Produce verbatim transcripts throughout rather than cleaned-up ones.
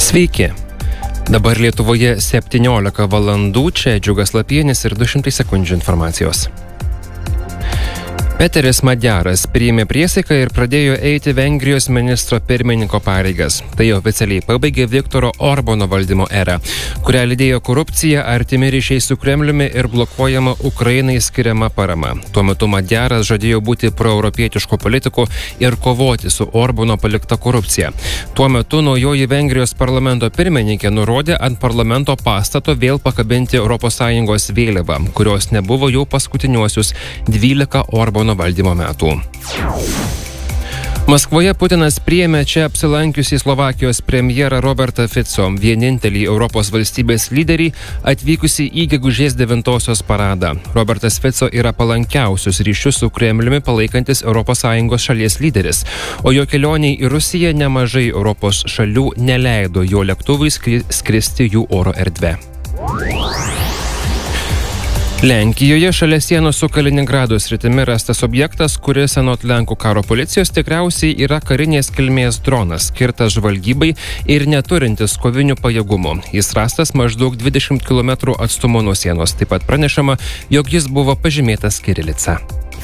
Sveiki. Dabar Lietuvoje septyniolika valandų, čia Džiugas Lapienis ir du šimtai sekundžių informacijos. Peteris Madjaras priėmė priesaiką ir pradėjo eiti Vengrijos ministro pirmininko pareigas. Tai oficialiai pabaigė Viktoro Orbano valdymo erą, kurią lydėjo korupcija, artimi ryšiai su Kremliumi ir blokuojama Ukrainai skiriama parama. Tuo metu Madjaras žadėjo būti proeuropietišku politiku ir kovoti su Orbano palikta korupcija. Tuo metu naujoji Vengrijos parlamento pirmininkė nurodė ant parlamento pastato vėl pakabinti Europos Sąjungos vėliavą, kurios nebuvo jau paskutiniuosius dvylika Orbano valdymo metų. Maskvoje Putinas priėmė čia apsilankiusį Slovakijos premjerą Robertą Fico, vienintelį Europos valstybės lyderį atvykusį į gegužės devintosios paradą. Robertas Fico yra palankiausius ryšius su Kremliumi palaikantis Europos Sąjungos šalies lyderis, o jo kelioniai į Rusiją nemažai Europos šalių neleido jo lėktuvui skri- skristi jų oro erdve. Lenkijoje šalia sienos su Kaliningrado sritimi rastas objektas, kuris anot Lenkų karo policijos tikriausiai yra karinės kilmės dronas, skirtas žvalgybai ir neturintis kovinių pajėgumų. Jis rastas maždaug dvidešimt kilometrų atstumu nuo sienos. Taip pat pranešama, jog jis buvo pažymėtas kirilica.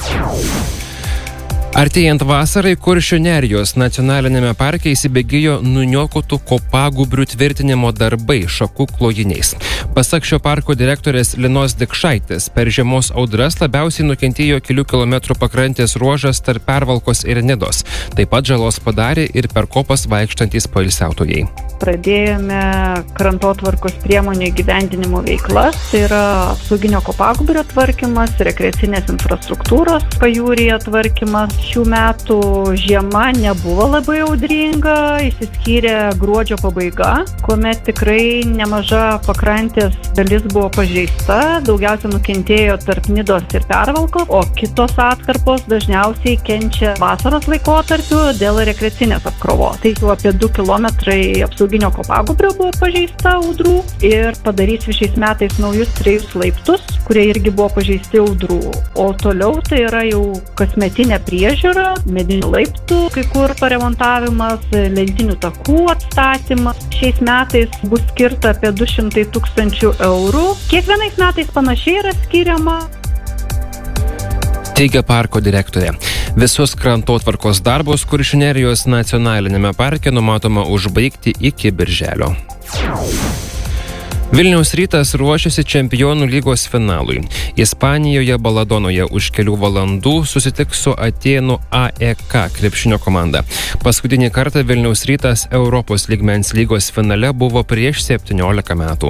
Artėjant vasarai, Kuršių Nerijos nacionalinėme parke įsibėgėjo nuniokotų kopagūbrių tvirtinimo darbai šakų klojiniais. Pasak šio parko direktorės Linos Dikšaitės, per žiemos audras labiausiai nukentėjo kelių kilometrų pakrantės ruožas tarp Pervalkos ir Nidos. Taip pat žalos padarė ir per kopas vaikštantys poilsiautojai. Pradėjome krantotvarkos priemonių įgyvendinimo veiklas, tai yra apsauginio kopagūbrio tvarkymas, rekreacinės infrastruktūros pajūryje tvarkymas. Šių metų žiema nebuvo labai audringa, išsiskyrė gruodžio pabaiga, kuomet tikrai nemaža pakrantės dalis buvo pažeista, daugiausia nukentėjo tarp Nidos ir Pervalkos, o kitos atkarpos dažniausiai kenčia vasaros laikotarpiu dėl rekreacinės apkrovos. Tai jau apie du kilometrai apsauginio kopagūbrio buvo pažeista audrų ir padarys šiais metais naujus trejus laiptus, kurie irgi buvo pažeisti audrų. O toliau tai yra jau kasmetinė priežiūra, medinių laiptų, kai kur paremontavimas, lentinių takų atstatymas. Šiais metais bus skirta apie du šimtai tūkstančių eurų. Kiekvienais metais panašiai yra skiriama. Teigia parko direktorė. Visus krantotvarkos darbus Kuršių Nerijos nacionalinėme parke numatoma užbaigti iki birželio. Vilniaus Rytas ruošiasi Čempionų lygos finalui. Ispanijoje Baladonoje už kelių valandų susitiks su Atėnų A E K krepšinio komanda. Paskutinį kartą Vilniaus Rytas Europos lygmens lygos finale buvo prieš septyniolika metų.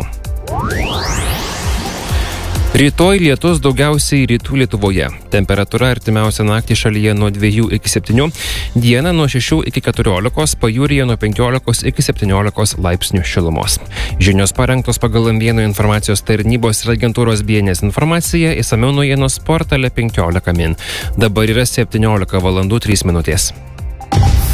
Rytoj lietus daugiausiai rytų Lietuvoje. Temperatūra artimiausią naktį šalyje nuo dviejų iki septynių, dieną nuo šešių iki keturiolikos, pajūryje nuo penkiolikos iki septyniolikos laipsnių šilumos. Žinios parengtos pagal M vienas informacijos tarnybos ir agentūros B N S informacija, išsamiau naujienos portale penkiolika min. Dabar yra septyniolika valandų trys minutės.